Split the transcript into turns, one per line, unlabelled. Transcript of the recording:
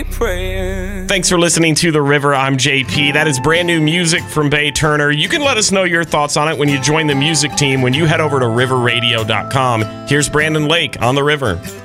keep praying.
Thanks for listening to The River. I'm JP. That is brand new music from Bay Turner. You can let us know your thoughts on it when you join the music team when you head over to riverradio.com. Here's Brandon Lake on The River.